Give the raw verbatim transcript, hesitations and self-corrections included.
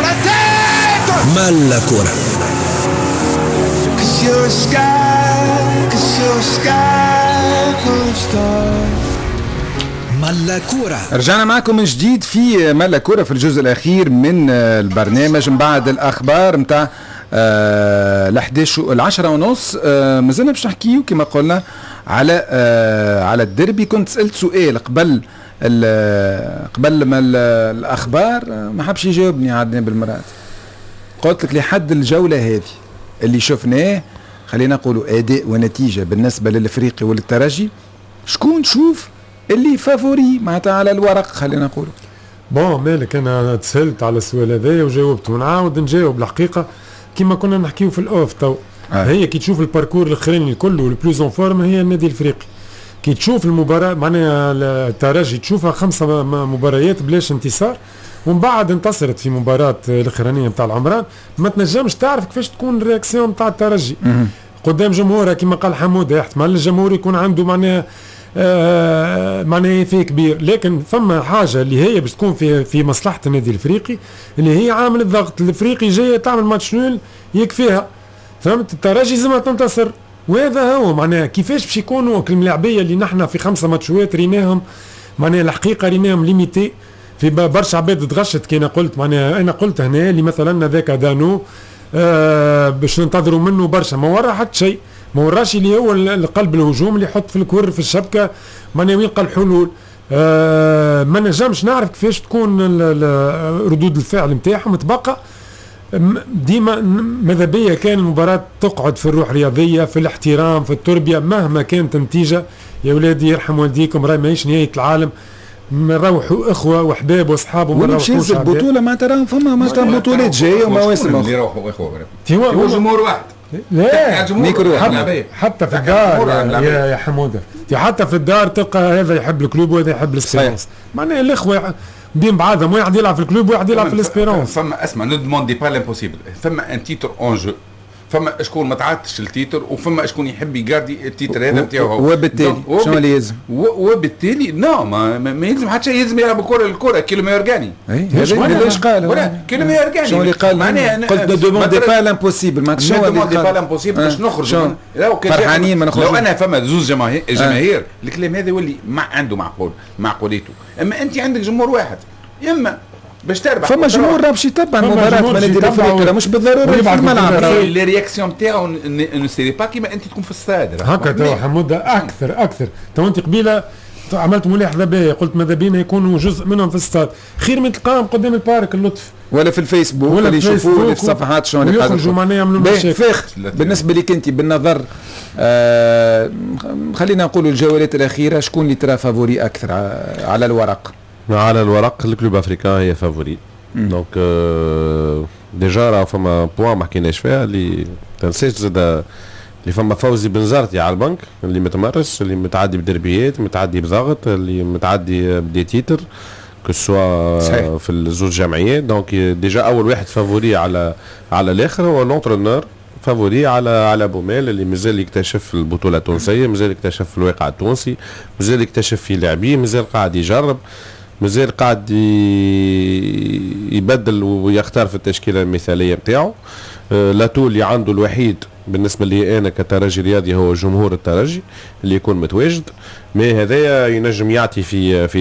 مال كورة. مال كورة. رجعنا معكم من جديد في مال كورة في الجزء الأخير من البرنامج من بعد الأخبار متاع الحداش العشرة ونص. مازلنا باش نحكيو كما قلنا على على الديربي. كنت سألت سؤال قبل قبل ما الأخبار ما حبش يجاوبني عدنان بالمرات. قلت لك لحد الجولة هذه اللي شفناه خلينا نقولوا أداء ونتيجة بالنسبة للأفريقي والترجي، شكون تشوف اللي فافوري معناتها على الورق خلينا نقولوا؟ بون مالك انا تسالت على السؤال هذايا وجاوبت ونعاود نجاوب الحقيقه كما كنا نحكيو في الاوف تو. آه. هي كي تشوف الباركور الاخراني كله البلوز اون فورم هي النادي الافريقي. كي تشوف المباراه معناها الترجي تشوفها خمسه مباريات بلاش انتصار ومن بعد انتصرت في مباراه الاخرانيه نتاع العمران، ما تنجمش تعرف كيفاش تكون الرياكسيون نتاع الترجي قدام جمهوره. كما قال حموده احتمال الجمهور يكون عنده معناها آه معناها في كبير، لكن ثم حاجه اللي هي باش تكون في في مصلحه النادي الافريقي اللي هي عامل الضغط. الافريقي جايه تعمل ماتش نول يكفيها، فهمت؟ الترجي زعما تنتصر، وهذا هو معناها كيفاش باش يكونوا اللاعبيه اللي نحن في خمسه ماتشات ريناهم معناها الحقيقه ريناهم ليميتي. في برشا عباد تغشت كي انا قلت معناها انا قلت هنا اللي مثلا هذاك دانو آه باش ننتظروا منه برشا، ما ورا حتى شيء، ما وراش اللي هو القلب الهجوم اللي يحط في الكور في الشبكه معناها ويلقى الحلول. آه ما نجمش نعرف كيفاش تكون ردود الفعل نتاعهم. تبقى ديما ماذا بيا كان المباراه تقعد في الروح الرياضيه في الاحترام في التربيه مهما كانت النتيجه. يا ولادي يرحم والديكم راهي ماهيش نهايه العالم، نروحوا اخوه وحباب واصحاب وما نروحوش البطوله معناتها راهم فما معناتها بطولات جايه ومواسم اللي يروحوا اخوه هو جمهور واحد. لا حتى, حتى في الدار يا, يا حموده حتى في الدار تلقى هذا يحب الكلوب وهذا يحب الاسبيرونس. معناها الاخوه بين بعضهم واحد يلعب في الكلوب وواحد يلعب في الاسبيرونس. فما اسمع نو دوموندي با لامبوسيبل، فما ان تيتر اون جو، فما شكون ما تعطش التيتر وفما شكون يحب يقاردي التيتر هذا نتاعو. وبالتالي شنو اللي يلزم؟ وبالتالي نو ما, ما يلزم حتى شيء، يلزم يلعب الكره الكره كيلو ما يرقاني. هذا ليش قال؟ ولا كيلو ما يرقاني شنو اللي قال؟ معناها قلت نو دوموندي با لامبوسيبل، ما شنو اللي دوموندي با لامبوسيبل باش نخرجوا فرحانين ما نخرجوا. لو انا فما زوز جماهير جماهير الكلام هذا يولي ما عنده معقول معقوليته. اما انت عندك جمهور واحد يما باش تربح، فما جمهور باش يتبع مباراة من النادي الافريقي مش بالضروره في الملعب. لي رياكسيون تاعو نو سيري با كيما انت تكون في الصاد هكا. تو حموده اكثر اكثر تو انت قبيله عملت ملاحظه باهيه، قلت ماذا بينا يكونوا جزء منهم في الصاد، خير من تلقاهم قدام البارك اللطف ولا في الفيسبوك ولا يشوفوا ولا في الصفحات شلون يخرجوا معناها يعملوا مشاكل. بالنسبه لك انت بالنظر آه خلينا نقولوا الجولات الاخيره شكون اللي ترى فافوري اكثر على الورق؟ على الورق الكلوب افريكان هي فافوري. دونك آه ديجا راه فما بوان ما حكيناش فيها اللي تنساش زاد اللي فما فوزي بن زرتي على البنك اللي متمرس اللي متعدي بدربيات متعدي بضغط اللي متعدي بدي تيتر كو سوا في الزوج جمعيات. دونك ديجا اول واحد فافوري على على الاخر هو لونترونور فافوري على على بوميل اللي مازال يكتشف البطوله التونسيه، مازال يكتشف الواقع التونسي، مازال يكتشف في لاعبين، مازال قاعد يجرب، مازال قاعد يبدل ويختار في التشكيله المثاليه نتاعو. لاتو اللي عنده الوحيد بالنسبه لي انا كترجي رياضي هو جمهور الترجي اللي يكون متواجد، ما هذايا ينجم يعطي في في